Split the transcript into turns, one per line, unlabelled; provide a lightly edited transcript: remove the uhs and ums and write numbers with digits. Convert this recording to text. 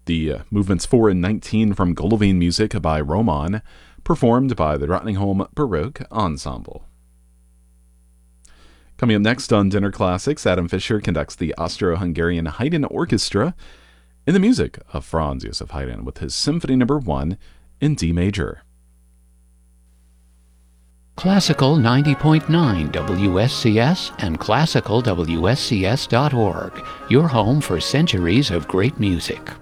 The movements 4 and 19 from Golovine Music by Roman, performed by the Drottningholm Baroque Ensemble. Coming up next on Dinner Classics, Adam Fischer conducts the Austro-Hungarian Haydn Orchestra in the music of Franz Joseph Haydn with his Symphony No. 1 in D major.
Classical 90.9 WSCS and classicalwscs.org, your home for centuries of great music.